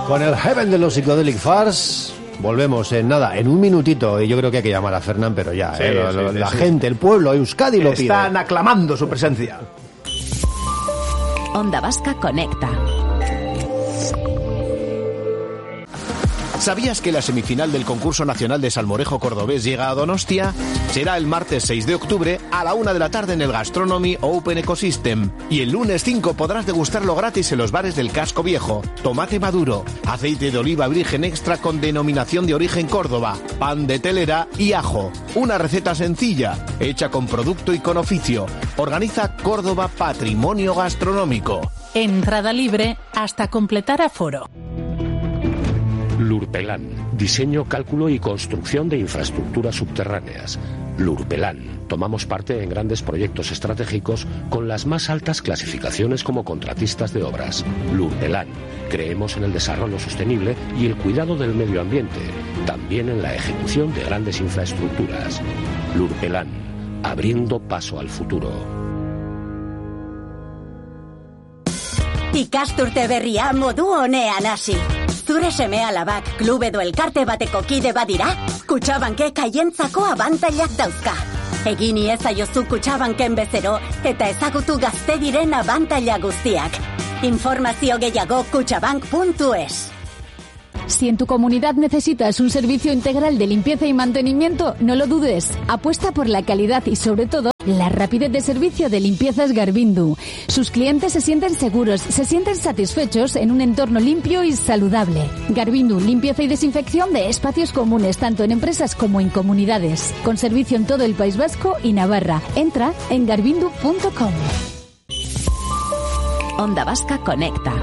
Con el Heaven de los Psychedelic Furs volvemos en nada, en un minutito. Y yo creo que hay que llamar a Fernán, pero ya, sí, la gente, el pueblo, Euskadi lo pide. Están aclamando su presencia. Onda Vasca conecta. ¿Sabías que la semifinal del concurso nacional de salmorejo cordobés llega a Donostia? Será el martes 6 de octubre a la 1 de la tarde en el Gastronomy Open Ecosystem. Y el lunes 5 podrás degustarlo gratis en los bares del Casco Viejo. Tomate maduro, aceite de oliva virgen extra con denominación de origen Córdoba, pan de telera y ajo. Una receta sencilla, hecha con producto y con oficio. Organiza Córdoba Patrimonio Gastronómico. Entrada libre hasta completar aforo. Lurpelán, diseño, cálculo y construcción de infraestructuras subterráneas. Lurpelán, tomamos parte en grandes proyectos estratégicos con las más altas clasificaciones como contratistas de obras. Lurpelán, creemos en el desarrollo sostenible y el cuidado del medio ambiente, también en la ejecución de grandes infraestructuras. Lurpelán, abriendo paso al futuro. Ikasturte berria modu honean hasi. Zure seme alabak klub edo elkarte bateko kide badira, Kutxabankek haientzako abantailak dauzka. Egin iezaiozu Kutxabanken bezero eta ezagutu gazte diren abantaila guztiak. Informazio gehiago kutxabank.es. Si en tu comunidad necesitas un servicio integral de limpieza y mantenimiento, no lo dudes. Apuesta por la calidad y, sobre todo, la rapidez de servicio de Limpiezas Garbindu. Sus clientes se sienten seguros, se sienten satisfechos en un entorno limpio y saludable. Garbindu, limpieza y desinfección de espacios comunes, tanto en empresas como en comunidades. Con servicio en todo el País Vasco y Navarra. Entra en garbindu.com. Onda Vasca conecta.